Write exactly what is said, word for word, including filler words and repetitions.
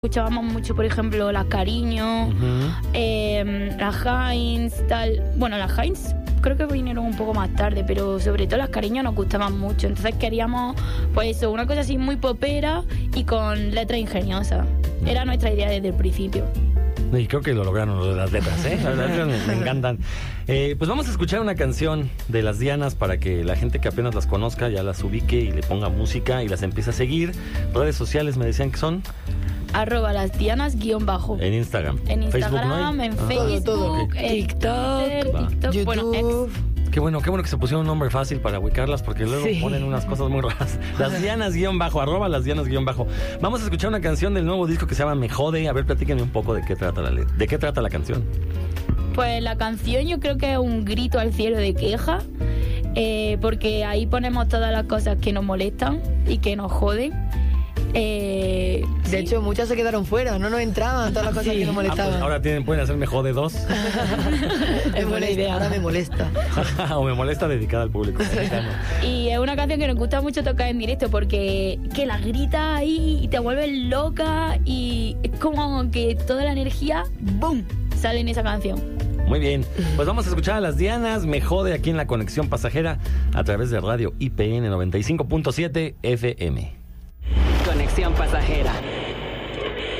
Escuchábamos mucho, por ejemplo, las Cariño, uh-huh. eh, las Heinz, tal. Bueno, las Heinz creo que vinieron un poco más tarde, pero sobre todo las Cariño nos gustaban mucho. Entonces queríamos, pues eso, una cosa así muy popera y con letras ingeniosas. Era nuestra idea desde el principio. Y creo que lo lograron lo de las letras, ¿eh? Las letras me, me encantan. Eh, pues vamos a escuchar una canción de las Dianas para que la gente que apenas las conozca ya las ubique y le ponga música y las empiece a seguir. Redes sociales me decían que son... Arroba las Dianas guión bajo. En Instagram. En Instagram, Facebook, ¿no? en ah. Facebook, todo, todo. en TikTok, TikTok, YouTube. Bueno, ex. Qué bueno, qué bueno que se pusieron un nombre fácil para ubicarlas porque luego sí. ponen unas cosas muy raras. Las Dianas guión bajo, arroba las Dianas guión bajo. Vamos a escuchar una canción del nuevo disco que se llama Me Jode. A ver, platíquenme un poco de qué trata la letra. ¿De qué trata la canción? Pues la canción yo creo que es un grito al cielo de queja, eh, porque ahí ponemos todas las cosas que nos molestan y que nos joden. Eh, de sí. hecho, muchas se quedaron fuera, no nos entraban todas las cosas sí. que nos molestaban. Ah, pues ahora tienen, pueden hacer Me Jode dos. Es buena idea. Ahora me molesta. O Me Molesta dedicada al público mexicano. Y es una canción que nos gusta mucho tocar en directo porque que la gritas ahí y te vuelves loca y es como que toda la energía ¡boom! Sale en esa canción. Muy bien, pues vamos a escuchar a las Dianas, Me Jode aquí en la Conexión Pasajera a través de Radio I P N noventa y cinco punto siete F M.